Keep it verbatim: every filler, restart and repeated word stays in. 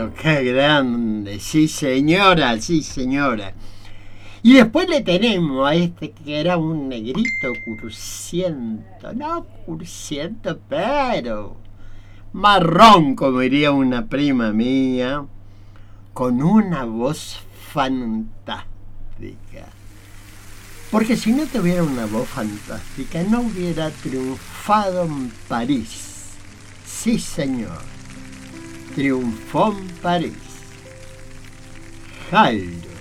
pero qué grande, sí señora, sí señora. Y después le tenemos a este que era un negrito cursiento, no cursiento, pero marrón, como diría una prima mía, con una voz fantástica. Porque si no tuviera una voz fantástica, no hubiera triunfado en París. Sí, señor, triunfó en París. Jairo